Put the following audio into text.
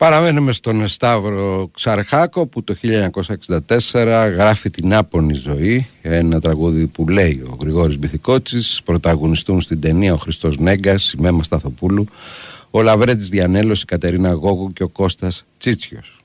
Παραμένουμε στον Σταύρο Ξαρχάκο που το 1964 γράφει την Άπονη ζωή, ένα τραγούδι που λέει ο Γρηγόρης Μπιθικότσης. Πρωταγωνιστούν στην ταινία ο Χριστός Νέγκας, η Μέμμα Σταθοπούλου, ο Λαβρέτης Διανέλος, η Κατερίνα Γόγου και ο Κώστας Τσίτσιος.